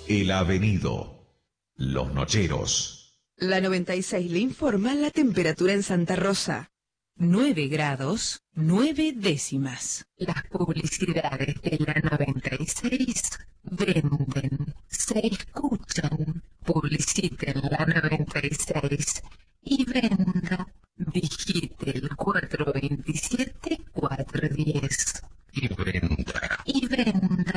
El Avenido. Los Nocheros. La 96 le informa la temperatura en Santa Rosa. 9 grados, 9 décimas. Las publicidades de la 96 venden, se escuchan. Publiciten la 96 y venda, digite.